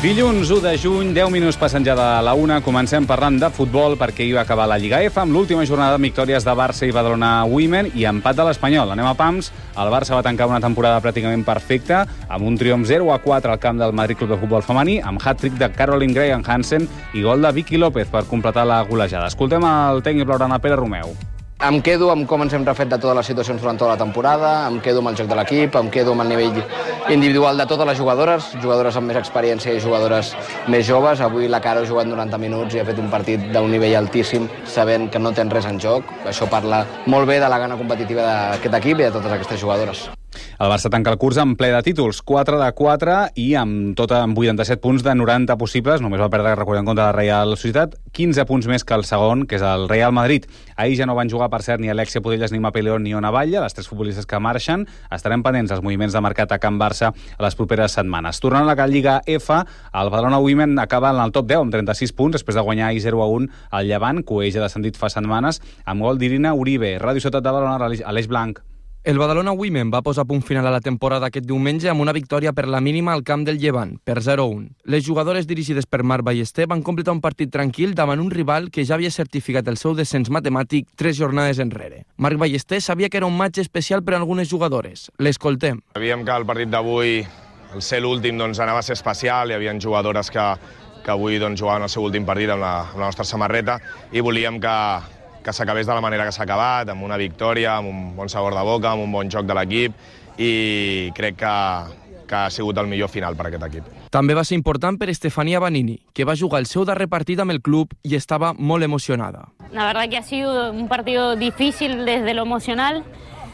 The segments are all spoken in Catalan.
Dilluns 1 de juny, 10 minuts passen ja de la 1. Comencem parlant de futbol perquè hi va acabar la Lliga F amb l'última jornada de victòries de Barça i Badalona Women i empat de l'Espanyol. Anem a pams. El Barça va tancar una temporada pràcticament perfecta amb un triomf 0-4 al camp del Madrid Club de Futbol Femení amb hat-trick de Caroline Graham Hansen i gol de Vicky López per completar la golejada. Escoltem el tècnic blaugrana Pere Romeu. Em quedo amb com ens hem refet de totes les situacions durant tota la temporada, em quedo amb el joc de l'equip, em quedo amb el nivell individual de totes les jugadores amb més experiència i jugadores més joves. Avui la Caro ha jugat 90 minuts i ha fet un partit d'un nivell altíssim, sabent que no tens res en joc. Això parla molt bé de la gana competitiva d'aquest equip i de totes aquestes jugadores. El Barça tanca el curs en ple de títols, 4 de 4 i amb 87 punts de 90 possibles. Només va perdre, recordem, contra la Real Societat, 15 punts més que el segon, que és el Real Madrid. Ahir ja no van jugar, per cert, ni Alexia Putellas, ni Mapeleón, ni Ona Batlle, les tres futbolistes que marxen. Estarem pendents dels moviments de mercat a Can Barça a les properes setmanes. Tornant a la Lliga F, el Badalona Women acaba en el top 10 amb 36 punts, després de guanyar 0-1 al Llevant, que ja ha descendit fa setmanes, amb gol d'Irina Uribe. Ràdio Ciutat de Badalona, Aleix Blanc. El Badalona Women va posar punt final a la temporada aquest diumenge amb una victòria per la mínima al camp del Llevant, per 0-1. Les jugadores dirigides per Marc Ballester van completar un partit tranquil davant un rival que ja havia certificat el seu descens matemàtic 3 jornades enrere. Marc Ballester sabia que era un match especial per a algunes jugadores. L'escoltem. Sabíem que el partit d'avui, el ser l'últim, anava a ser especial. Hi havia jugadores que avui jugaven el seu últim partit amb la nostra samarreta i volíem que s'acabés de la manera que s'ha acabat, amb una victòria, amb un bon sabor de boca, amb un bon joc de l'equip, i crec que ha sigut el millor final per aquest equip. També va ser important per Estefania Banini, que va jugar el seu darrer partit amb el club i estava molt emocionada. La verdad que ha sido un partido difícil desde lo emocional.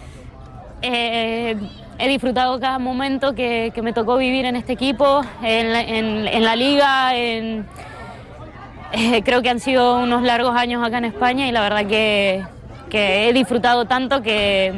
He disfrutado cada momento que me tocó vivir en este equipo, en la liga, creo que han sido unos largos años acá en España y la verdad que he disfrutado tanto que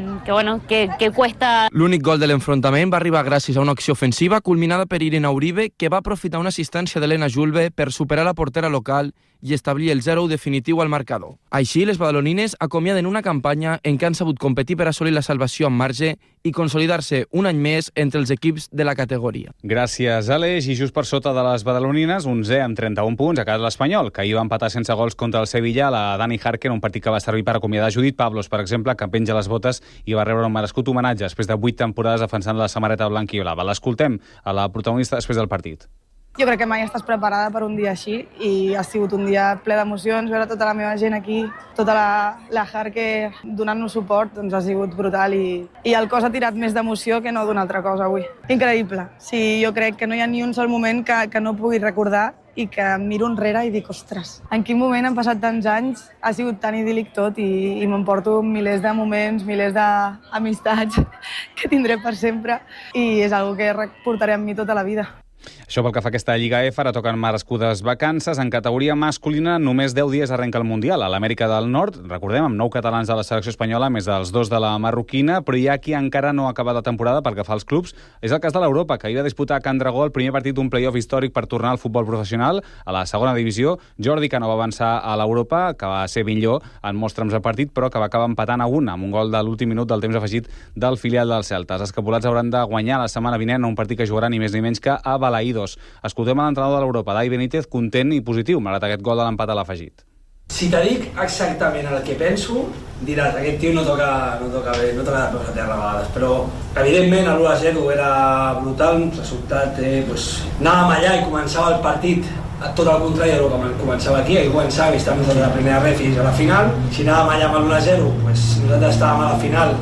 cuesta. L'únic gol de l'enfrontament va arribar gràcies a una acció ofensiva culminada per Irina Uribe, que va aprofitar una assistència d'Helena Julve per superar la portera local i establir el 0 definitiu al marcador. Així, les badalonines acomiaden una campanya en què han sabut competir per assolir la salvació amb marge i consolidar-se un any més entre els equips de la categoria. Gràcies, Aleix. I just per sota de les badalonines, 11 amb 31 punts, a casa l'Espanyol, que ahir va empatar sense gols contra el Sevilla, la Dani Harker, un partit que va servir per acomiadar Judit Pablos, per exemple, que penja les botes i va rebre un merescut homenatge després de 8 temporades defensant la samarreta blanca i blava. L'escoltem a la protagonista després del partit. Jo crec que mai estàs preparada per un dia així i ha sigut un dia ple d'emocions. Veure tota la meva gent aquí, tota la Harker donant-nos suport, doncs ha sigut brutal i el cos ha tirat més d'emoció que no d'una altra cosa avui. Increïble. Sí, jo crec que no hi ha ni un sol moment que no pugui recordar i que em miro enrere i dic, ostres, en quin moment han passat tants anys, ha sigut tan idíl·lic tot i m'emporto milers de moments, milers d'amistats que tindré per sempre i és una cosa que portaré amb mi tota la vida. Això pel que fa a aquesta Lliga F, ara toquen merescudes vacances. En categoria masculina, només 10 dies arrenca el Mundial. A l'Amèrica del Nord, recordem, amb 9 catalans de la selecció espanyola, més dels 2 de la marroquina, però hi ha qui encara no ha acabat la temporada pel que fa als clubs. És el cas de l'Europa, que ahir va disputar a Can Dragó el primer partit d'un play-off històric per tornar al futbol professional a la segona divisió. Jordi Cano va avançar a l'Europa, que va ser millor en molts trams de partit, però que va acabar empatant a 1, amb un gol de l'últim minut del temps afegit del filial del Celta. Els escapulats hauran de guanyar la setmana vinent un partit que jugarà ni més ni menys que a Balaïdos. Escoltem a l'entrenador de l'Europa, Dai Benítez, content i positiu, malgrat aquest gol de l'empat a l'afegit. Si te dic exactament el que penso, diràs, aquest tio no toca bé, no toca de peus a terra a vegades, però evidentment l'1-0 era brutal, el resultat, anàvem allà i començava el partit tot el contrari del que començava aquí, començava i estàvem de la primera ref fins a la final. Si anàvem allà amb l'1-0, nosaltres estàvem a la final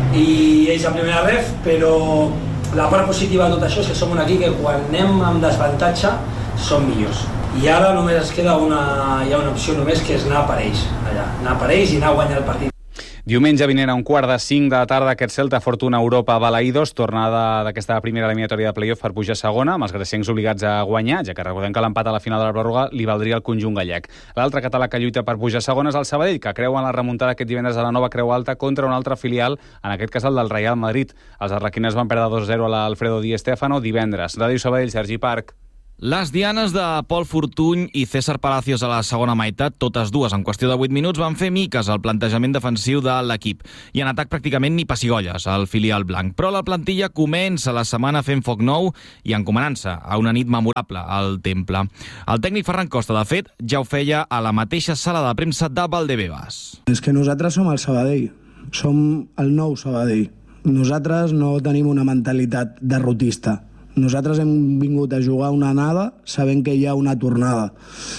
i ells a primera ref, però la part positiva de tot això és que som un equip que quan anem amb desavantatge som millors. I ara només es queda hi ha una opció només, que és anar per ells, anar per ells i anar a guanyar el partit. Diumenge vinent a 4:45 de la tarda aquest Celta Fortuna Europa Balaïdos, tornada d'aquesta primera eliminatòria de play-off per pujar a segona, amb els graciencs obligats a guanyar, ja que recordem que l'empat a la final de la pròrroga li valdria el conjunt gallec. L'altre català que lluita per pujar a segona és el Sabadell, que creu en la remuntada aquest divendres a la nova Creu Alta contra un altre filial, en aquest cas el del Real Madrid. Els arlequines van perdre 2-0 a l'Alfredo Di Stéfano divendres. Ràdio Sabadell, Sergi Parc. Les dianes de Pol Fortuny i César Palacios a la segona meitat, totes dues en qüestió de 8 minuts, van fer miques al plantejament defensiu de l'equip. I en atac pràcticament ni pessigolles al filial blanc. Però la plantilla comença la setmana fent foc nou i encomanant-se a una nit memorable al Temple. El tècnic Ferran Costa, de fet, ja ho feia a la mateixa sala de premsa de Valdebebas. És que nosaltres som el Sabadell, som el nou Sabadell. Nosaltres no tenim una mentalitat derrotista. Nosaltres hem vingut a jugar una anada sabent que hi ha una tornada.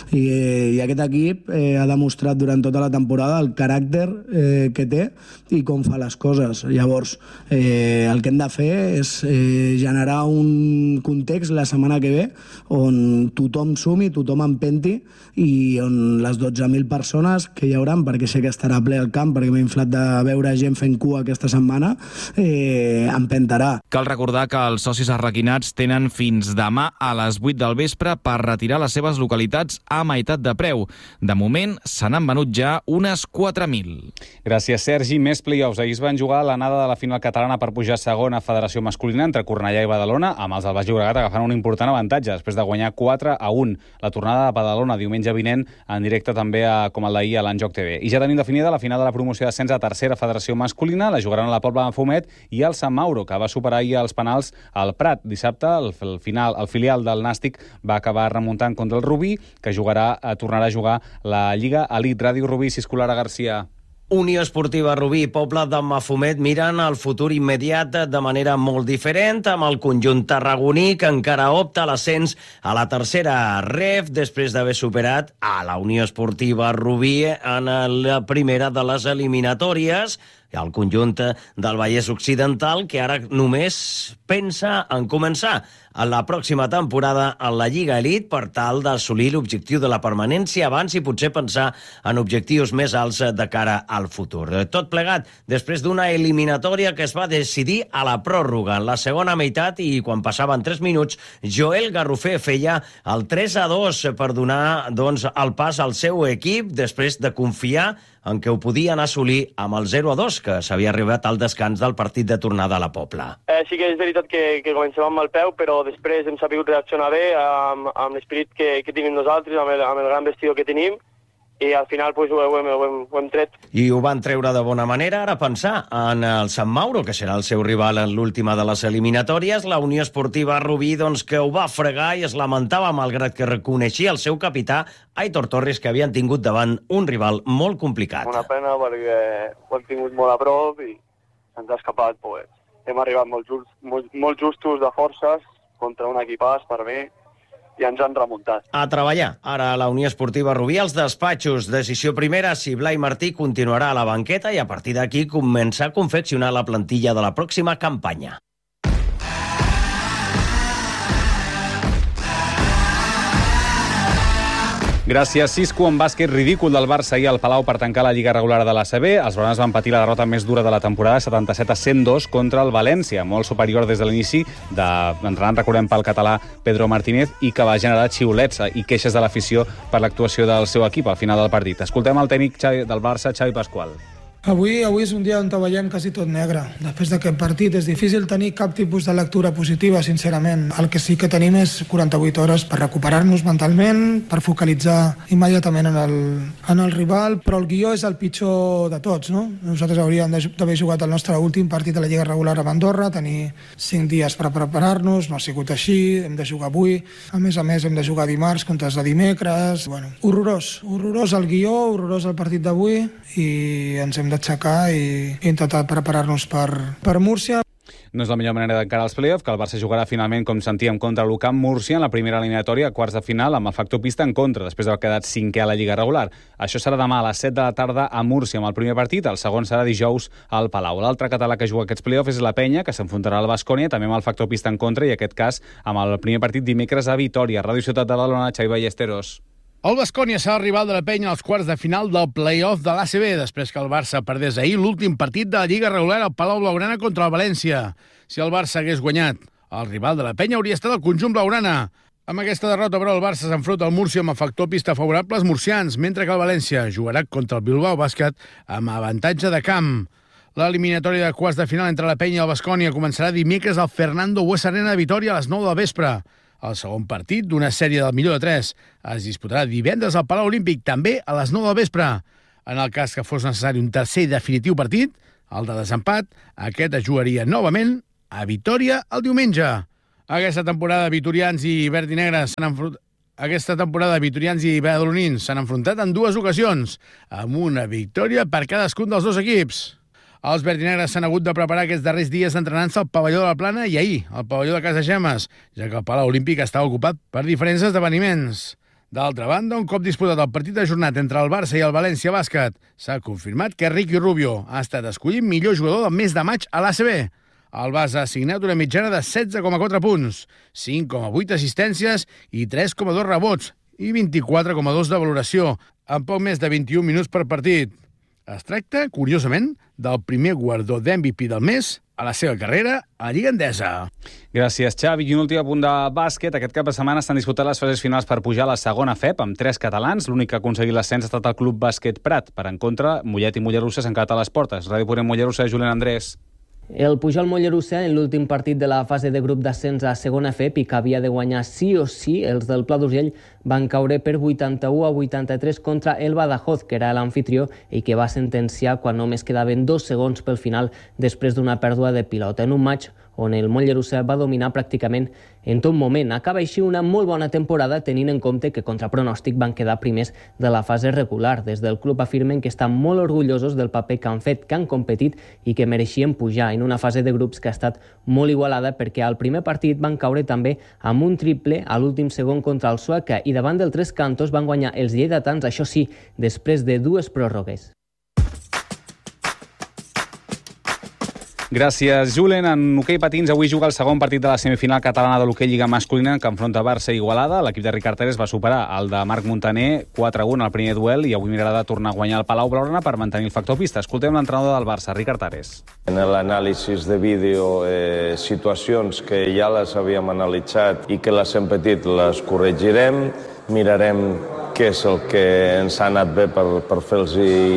I aquest equip ha demostrat durant tota la temporada el caràcter que té i com fa les coses. Llavors, el que hem de fer és generar un context la setmana que ve on tothom sumi, tothom empenti i on les 12.000 persones que hi haurà, perquè sé que estarà ple al camp, perquè m'he inflat de veure gent fent cua aquesta setmana, empentarà. Cal recordar que els socis arraquinats tenen fins demà a les 8 del vespre per retirar les seves localitats a meitat de preu. De moment, se n'han venut ja unes 4.000. Gràcies, Sergi. Més play-offs. Ahir es van jugar l'anada de la final catalana per pujar a segona federació masculina entre Cornellà i Badalona, amb els del Baix Llobregat agafant un important avantatge després de guanyar 4-1. La tornada de Badalona diumenge vinent en directe també com el d'ahir a l'Enjoc TV. I ja tenim definida la final de la promoció d'ascens a tercera federació masculina. La jugaran a la Pobla de Fumet i el Sant Mauro, que va superar ahir els penals al Prat. Dissabte el filial del Nàstic va acabar remuntant contra el Rubí, que tornarà a jugar la Lliga Elite. Ràdio Rubí, Ciscolara Garcia. Unió Esportiva Rubí i Pobla de Mafumet miren el futur immediat de manera molt diferent, amb el conjunt tarragoní que encara opta a l'ascens a la tercera ref després d'haver superat a la Unió Esportiva Rubí en la primera de les eliminatòries. El conjunt del Vallès Occidental, que ara només pensa en començar a la pròxima temporada en la Lliga Elite per tal d'assolir l'objectiu de la permanència abans i potser pensar en objectius més alts de cara al futur. Tot plegat després d'una eliminatòria que es va decidir a la pròrroga en la segona meitat i quan passaven 3 minuts Joel Garrofer feia el 3-2 per donar el pas al seu equip després de confiar en què ho podien assolir amb el 0-2, que s'havia arribat al descans del partit de tornada a la Pobla. Sí que és veritat que comencem amb el peu, però després hem sabut reaccionar bé amb l'esperit que tenim nosaltres, amb el gran vestidor que tenim, i al final ho hem tret. I ho van treure de bona manera. Ara pensar en el Sant Mauro, que serà el seu rival en l'última de les eliminatòries, la Unió Esportiva Rubí, que ho va fregar i es lamentava, malgrat que reconeixia el seu capità, Aitor Torres, que havien tingut davant un rival molt complicat. Una pena perquè ho hem tingut molt a prop i ens ha escapat. Hem arribat molt justos de forces contra un equipàs per mi, i ens han remuntat. A treballar. Ara a la Unió Esportiva Rubí, els despatxos. Decisió primera si Blai Martí continuarà a la banqueta i a partir d'aquí començar a confeccionar la plantilla de la pròxima campanya. Gràcies, Cisco. En bàsquet, ridícul del Barça ahir al Palau per tancar la Lliga regular de l'ACB. Els blaugranes van patir la derrota més dura de la temporada, 77-102 contra el València, molt superior des de l'inici, entrenant, recordem, pel català Pedro Martínez, i que va generar xiulets i queixes de l'afició per l'actuació del seu equip al final del partit. Escoltem el tècnic del Barça, Xavi Pasqual. Avui és un dia on veiem quasi tot negre. Després d'aquest partit és difícil tenir cap tipus de lectura positiva, sincerament. El que sí que tenim és 48 hores per recuperar-nos mentalment, per focalitzar immediatament en el rival, però el guió és el pitjor de tots, no? Nosaltres hauríem d'haver jugat el nostre últim partit de la Lliga regular a Andorra, tenir 5 dies per preparar-nos, no ha sigut així, hem de jugar avui, a més, hem de jugar dimarts contra els de dimecres. Horrorós el guió, horrorós el partit d'avui, i ens hem d'aixecar i intentar preparar-nos per Múrcia. No és la millor manera d'encarar els play-offs, que el Barça jugarà finalment, com sentíem, contra l'UCAM Múrcia en la primera eliminatòria a quarts de final amb el factor pista en contra, després d'haver quedat 5è a la Lliga regular. Això serà demà a les 7 de la tarda a Múrcia amb el primer partit, el segon serà dijous al Palau. L'altre català que juga aquests play-offs és la Penya, que s'enfrontarà al Baskonia, també amb el factor pista en contra, i aquest cas amb el primer partit dimecres a Vitòria. Ràdio Ciutat de Badalona, Xavi Ballesteros. El Baskonia serà el rival de la Penya als quarts de final del play-off de l'ACB, després que el Barça perdés ahir l'últim partit de la Lliga regular al Palau Blaugrana contra el València. Si el Barça hagués guanyat, el rival de la Penya hauria estat el conjunt blaugrana. Amb aquesta derrota, però, el Barça s'enfronta al Múrcia amb el factor pista favorable als murcians, mentre que el València jugarà contra el Bilbao Bàsquet amb avantatge de camp. L'eliminatòria de quarts de final entre la Penya i el Baskonia començarà dimecres al Fernando Buesa Arena de Vitòria a les 9 del vespre. El segon partit d'una sèrie del millor de 3 es disputarà divendres al Palau Olímpic, també a les 9 del vespre. En el cas que fos necessari un tercer i definitiu partit, el de desempat, aquest es jugaria novament a Vitòria el diumenge. Aquesta temporada vitorians i verdinegres i badalonins s'han enfrontat en 2 ocasions, amb una victòria per cadascun dels 2 equips. Els verdinegres s'han hagut de preparar aquests darrers dies entrenant-se al pavelló de la Plana i ahir al pavelló de Casa Gemmes, ja que el Palau Olímpic estava ocupat per diferents esdeveniments. D'altra banda, un cop disputat el partit ajornat entre el Barça i el València Bàsquet, s'ha confirmat que Ricky Rubio ha estat escollit millor jugador del mes de maig a l'ACB. El Barça ha signat una mitjana de 16,4 punts, 5,8 assistències i 3,2 rebots i 24,2 de valoració, amb poc més de 21 minuts per partit. Es tracta, curiosament, del primer guardó d'MVP del mes a la seva carrera a la Lliga Endesa. Gràcies, Xavi. I un últim apunt de bàsquet. Aquest cap de setmana s'han disputat les fases finals per pujar a la segona FEP amb 3 catalans. L'únic que ha aconseguit l'ascens ha estat el Club Bàsquet Prat. Per en contra, Mollet i Mollerussa s'han quedat a les portes. Ràdio Ponent Mollerussa, Julián Andrés. El Pujol Mollerussa, en l'últim partit de la fase de grup d'ascens a segona FEP i que havia de guanyar sí o sí, els del Pla d'Urgell van caure per 81-83 contra el Badajoz, que era l'anfitrió i que va sentenciar quan només quedaven 2 segons pel final després d'una pèrdua de pilota en un match on el Mollerussa va dominar pràcticament en tot moment. Acaba així una molt bona temporada tenint en compte que contra pronòstic van quedar primers de la fase regular. Des del club afirmen que estan molt orgullosos del paper que han fet, que han competit i que mereixien pujar en una fase de grups que ha estat molt igualada perquè al primer partit van caure també amb un triple a l'últim segon contra el Sueca i davant del Tres Cantos van guanyar els lleidatans, això sí, després de 2 pròrrogues. Gràcies, Julen. En hoquei patins, avui juga el segon partit de la semifinal catalana de l'hoquei Lliga masculina que enfronta Barça i Igualada. L'equip de Ricard Teres va superar el de Marc Montaner 4-1 al primer duel i avui mirarà de tornar a guanyar el Palau Blaugrana per mantenir el factor pista. Escoltem l'entrenador del Barça, Ricard Teres. En l'anàlisi de vídeo, situacions que ja les havíem analitzat i que les hem petit les corregirem, mirarem què és el que ens ha anat bé per fer-los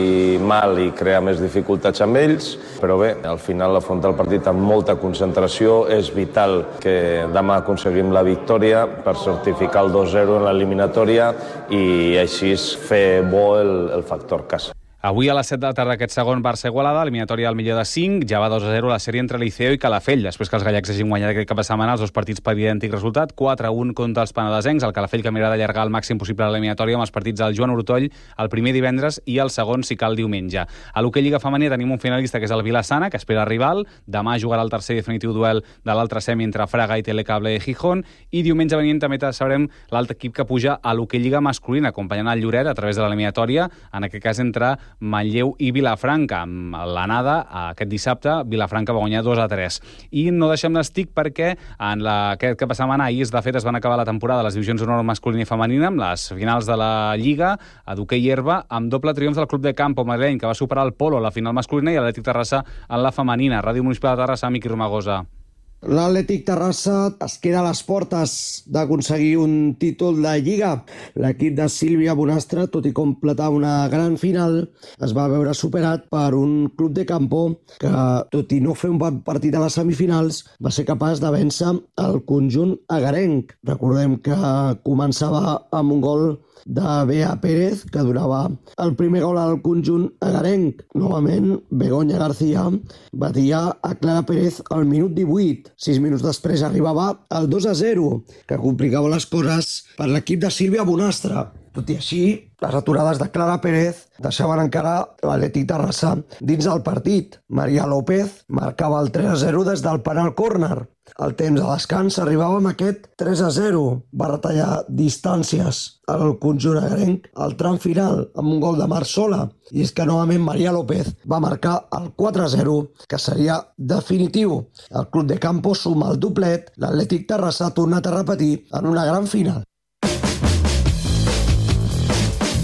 mal i crear més dificultats amb ells. Però bé, al final afrontar el partit amb molta concentració és vital que demà aconseguim la victòria per certificar el 2-0 en l'eliminatòria i així fer bo el factor casa. Avui a les 7 de la tarda aquest segon Barça-Igualada, eliminatòria al millor de 5, ja va 2-0 la sèrie entre Liceo i Calafell, després que els gallecs hagin guanyat aquest cap de setmana els 2 partits per idèntic resultat, 4-1 contra els penedesencs, el Calafell que mirarà d'allargar el màxim possible a l'eliminatòria amb els partits del Joan Ortoll el primer divendres i el segon, si cal, diumenge. A l'hoquei Lliga Femení tenim un finalista que és el Vilassana, que espera rival, demà jugarà el tercer i definitiu duel de l'altre semi entre Fraga i Telecable de Gijón, i diumenge venint també sabrem l'altre equip que puja a l'hoquei Lliga masculina, acompanyant el Lloret a través de l'eliminatòria, en aquest cas entre Manlleu i Vilafranca. Amb l'anada, aquest dissabte, Vilafranca va guanyar 2-3. I no deixem l'estic perquè aquest cap de setmana, ahir, de fet, es van acabar la temporada de les divisions d'honor masculina i femenina amb les finals de la Lliga a d'hoquei herba, amb doble triomf del Club de Campo madrileny, que va superar el Polo a la final masculina i l'Atlètic Terrassa en la femenina. Ràdio Municipal de Terrassa, Miqui Romagosa. L'Atlètic Terrassa es queda a les portes d'aconseguir un títol de Lliga. L'equip de Sílvia Bonastre, tot i completar una gran final, es va veure superat per un Club de Campo que, tot i no fer un bon partit a les semifinals, va ser capaç de vèncer el conjunt agarenc. Recordem que començava amb un gol de Bea Pérez, que donava el primer gol al conjunt agarenc. Novament, Begoña García batia a Clara Pérez al minut 18. 6 minuts després arribava el 2-0, que complicava les coses per l'equip de Sílvia Bonastre. Tot i així, les aturades de Clara Pérez deixaven encara l'Atlètic Terrassa dins del partit. Maria López marcava el 3-0 des del penal córner. Al temps de descans arribava amb aquest 3-0. Va retallar distàncies al conjunt agarenc al tram final amb un gol de Mar Sola. I és que novament Maria López va marcar el 4-0, que seria definitiu. El Club de Campo suma el doblet. L'Atlètic Terrassa ha tornat a repetir en una gran final.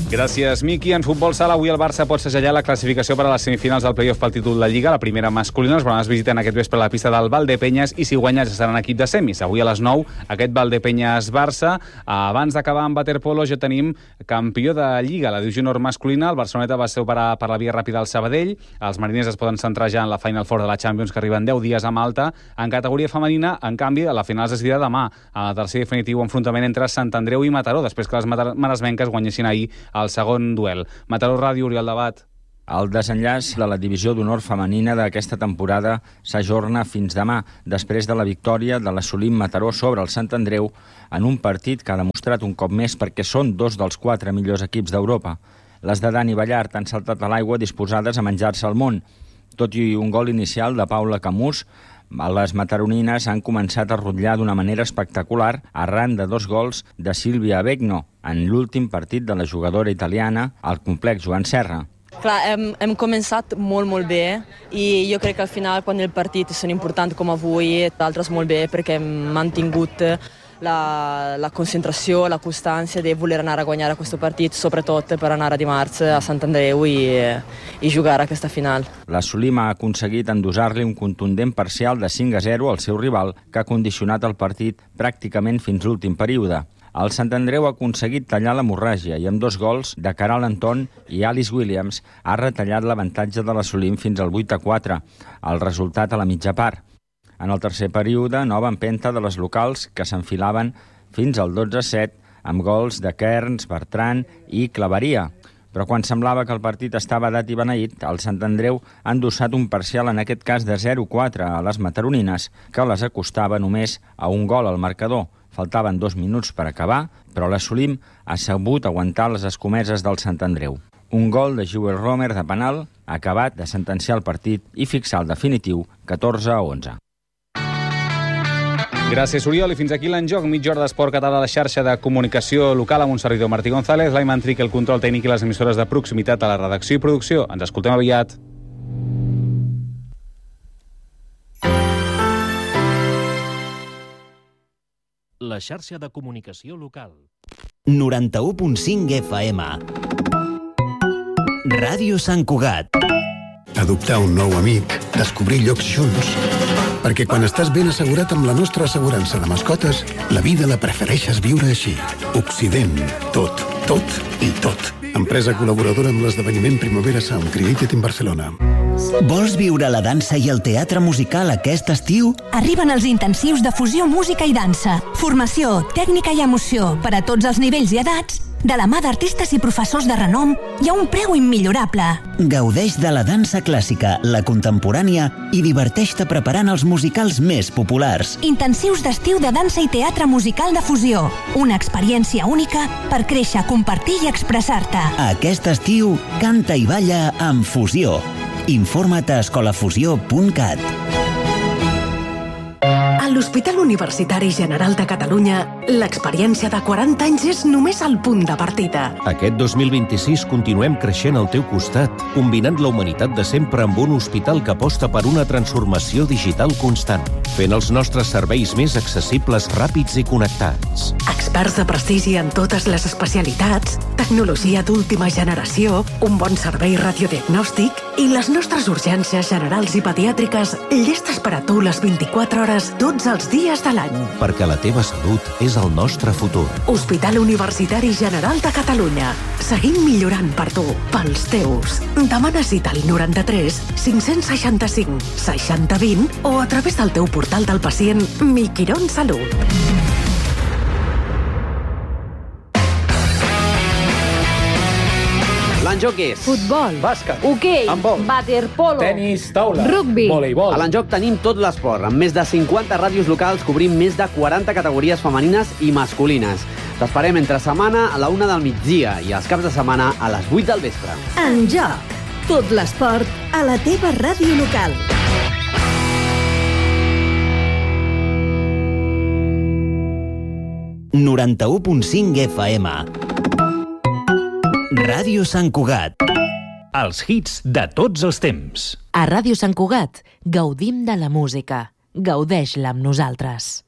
Gràcies, Miqui. En futbol sala, avui el Barça pot segellar la classificació per a les semifinals del play-off pel títol de Lliga, la primera masculina. Els blaugranes visiten aquest vespre la pista del Valdepenyes i si guanyes seran equip de semis. Avui a les 9, aquest Valdepenyes-Barça. Abans d'acabar amb waterpolo ja tenim campió de Lliga, la divisió nord masculina. El Barceloneta va superar per la via ràpida al Sabadell. Els mariners es poden centrar ja en la Final Four de la Champions, que arriben 10 dies a Malta. En categoria femenina, en canvi, la final es decidirà demà, a la tercer definitiu enfrontament entre Sant Andreu i Mataró, després que les maresmenques guanyessin ahir el segon duel. Mataró Ràdio, Oriol Debat. El desenllaç de la divisió d'honor femenina d'aquesta temporada s'ajorna fins demà, després de la victòria de l'Assolim Mataró sobre el Sant Andreu en un partit que ha demostrat un cop més perquè són dos dels 4 millors equips d'Europa. Les de Dani Ballart han saltat a l'aigua disposades a menjar-se el món. Tot i un gol inicial de Paula Camús, les mataronines han començat a rotllar d'una manera espectacular arran de 2 gols de Sílvia Begno en l'últim partit de la jugadora italiana al complex Joan Serra. Clar, hem començat molt bé i jo crec que al final quan el partit és important com avui, d'altres molt bé perquè hem mantingut la concentració, la constància de voler anar a guanyar aquest partit, sobretot per anar a dimarts a Sant Andreu i jugar aquesta final. L'Assolim ha aconseguit endosar-li un contundent parcial de 5-0 al seu rival, que ha condicionat el partit pràcticament fins l'últim període. El Sant Andreu ha aconseguit tallar l'hemorràgia i amb 2 gols de Caral Anton i Alice Williams ha retallat l'avantatge de l'Assolim fins al 8-4, el resultat a la mitja part. En el tercer període, nova empenta de les locals que s'enfilaven fins al 12-7 amb gols de Kerns, Bertran i Claveria. Però quan semblava que el partit estava dat i beneït, el Sant Andreu ha endossat un parcial, en aquest cas de 0-4 a les mataronines, que les acostava només a un gol al marcador. Faltaven 2 minuts per acabar, però l'Assolim ha sabut aguantar les escomeses del Sant Andreu. Un gol de Joel Romer de penal ha acabat de sentenciar el partit i fixar el definitiu 14-11. Gràcies, Oriol. I fins aquí l'enjoc. Mitja hora d'esport català a la xarxa de comunicació local amb un servidor, Martí González, l'Aiman Tric, el control tècnic i les emissores de proximitat a la redacció i producció. Ens escoltem aviat. La xarxa de comunicació local. 91.5 FM. Ràdio Sant Cugat. Adoptar un nou amic, descobrir llocs junts. Perquè quan estàs ben assegurat amb la nostra assegurança de mascotes, la vida la prefereixes viure així. Occident. Tot, tot i tot. Empresa col·laboradora amb l'esdeveniment Primavera Sound Created in Barcelona. Vols viure la dansa i el teatre musical aquest estiu? Arriben els intensius de fusió, música i dansa. Formació, tècnica i emoció per a tots els nivells i edats, de la mà d'artistes i professors de renom i a un preu immillorable. Gaudeix de la dansa clàssica, la contemporània i diverteix-te preparant els musicals més populars. Intensius d'estiu de dansa i teatre musical de fusió. Una experiència única per créixer, compartir i expressar-te. Aquest estiu, canta i balla amb Fusió. Informa't a escolafusió.cat. A l'Hospital Universitari General de Catalunya, l'experiència de 40 anys és només el punt de partida. Aquest 2026 continuem creixent al teu costat, combinant la humanitat de sempre amb un hospital que aposta per una transformació digital constant, fent els nostres serveis més accessibles, ràpids i connectats. Experts de prestigi en totes les especialitats, tecnologia d'última generació, un bon servei radiodiagnòstic i les nostres urgències generals i pediàtriques llestes per a tu les 24 hores tots els dies de l'any. Perquè la teva salut és el nostre futur. Hospital Universitari General de Catalunya. Seguim millorant per tu, pels teus. Demana cita al 93 565 60 20 o a través del teu portal del pacient Mi Quirón Salut. L'enjoc és futbol, bàsquet, hoquei, handbol, waterpolo, tenis, taula, rugbi, voleibol. A l'enjoc tenim tot l'esport. Amb més de 50 ràdios locals cobrim més de 40 categories femenines i masculines. T'esperem entre setmana a la 1 del migdia i els caps de setmana a les 8 del vespre. Enjoc. Tot l'esport a la teva ràdio local. ...91.5 FM. Ràdio Sant Cugat. Els hits de tots els temps. A Ràdio Sant Cugat gaudim de la música. Gaudeix-la amb nosaltres.